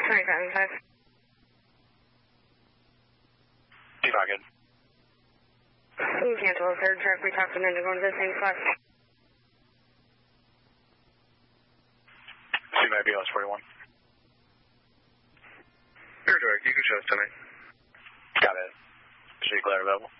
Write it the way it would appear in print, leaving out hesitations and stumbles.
25 T-Pocket. You cancel a third truck. We talked to Ninja going to the same spot. CMABLS 41. Third truck, you can show us tonight. Got it. Is your glare available?